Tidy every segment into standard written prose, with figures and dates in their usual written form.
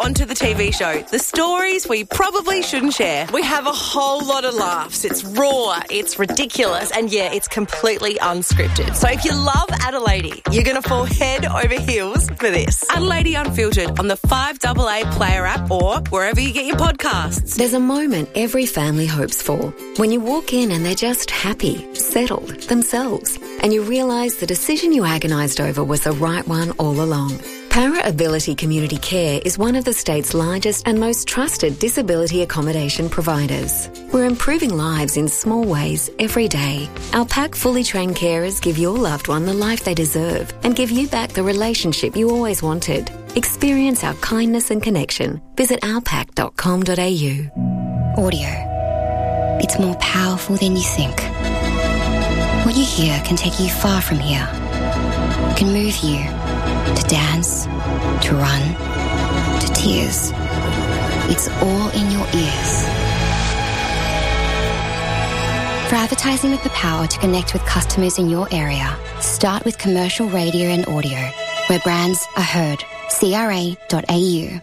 onto the TV show. The stories we probably shouldn't share. We have a whole lot of laughs. It's raw, it's ridiculous, and yeah, it's completely unscripted. So if you love Adelaide, you're going to fall head over heels for this. Adelaide Unfiltered on the 5AA Player app or wherever you get your podcasts. There's a moment every family hopes for. When you walk in and they're just happy, settled, themselves, and you realise the decision you agonised over was the right one all along. Para Ability Community Care is one of the state's largest and most trusted disability accommodation providers. We're improving lives in small ways every day. Our PAC fully trained carers give your loved one the life they deserve and give you back the relationship you always wanted. Experience our kindness and connection. Visit ourpac.com.au. Audio. It's more powerful than you think. What you hear can take you far from here. It can move you to dance, to run, to tears. It's all in your ears. For advertising with the power to connect with customers in your area, start with commercial radio and audio, where brands are heard. CRA.au.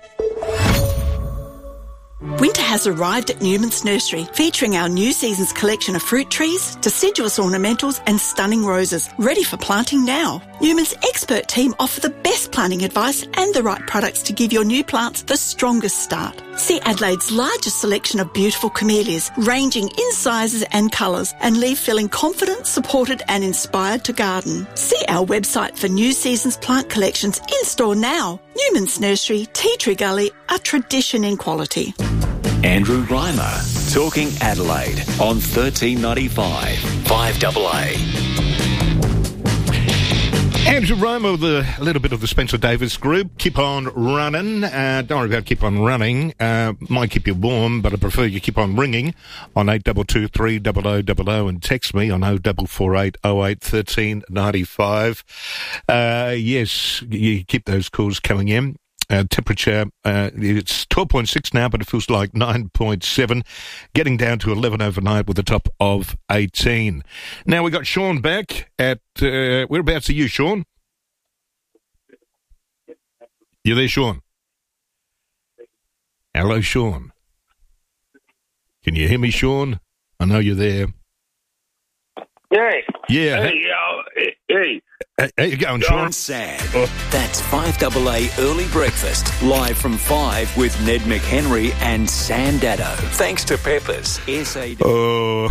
Winter has arrived at Newman's Nursery, featuring our new season's collection of fruit trees, deciduous ornamentals and stunning roses, ready for planting now. Newman's expert team offer the best planting advice and the right products to give your new plants the strongest start. See Adelaide's largest selection of beautiful camellias, ranging in sizes and colours, and leave feeling confident, supported and inspired to garden. See our website for new season's plant collections in store now. Newman's Nursery, Tea Tree Gully, a tradition in quality. Andrew Reimer, talking Adelaide on 1395 5AA. Andrew Reimer with a little bit of the Spencer Davis group. Keep on running. Don't worry about keep on running. Might keep you warm, but I prefer you keep on ringing on 822 300 and text me on 0448 08 1395. Yes, you keep those calls coming in. Temperature, it's 12.6 now, but it feels like 9.7, getting down to 11 overnight with a top of 18. Now we got Sean back at, whereabouts are you, Sean? You there, Sean? Hello, Sean. Can you hear me, Sean? I know you're there. Yeah. Yeah. Hey. How you going, Sean? Sad. That's 5AA Early Breakfast, live from 5 with Ned McHenry and Sam Dado. Thanks to Peppers. S.A. Oh.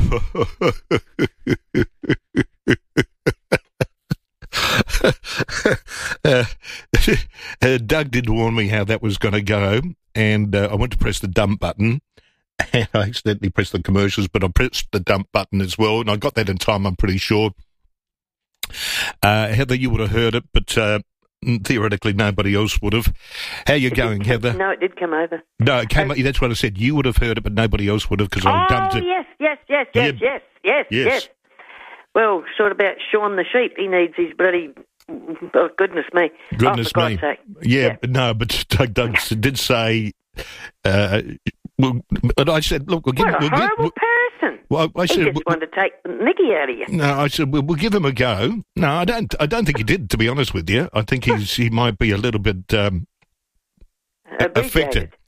Doug did warn me how that was going to go, and I went to press the dump button, and I accidentally pressed the commercials, but I pressed the dump button as well, and I got that in time, I'm pretty sure. Heather, you would have heard it, but theoretically nobody else would have. How you going, Heather? No, it did come over. No, it came. That's what I said. You would have heard it, but nobody else would have because I dumped it. Yes. Well, sort of about Sean the sheep. He needs his bloody... Oh, goodness me. Goodness for me. God's sake. Yeah, no, but Doug did say... well, but I said, look, What a horrible person. Well, I said, he just wanted to take the Nicky out of you. No, I said, we'll give him a go. No, I don't think he did, to be honest with you. I think he might be a little bit affected.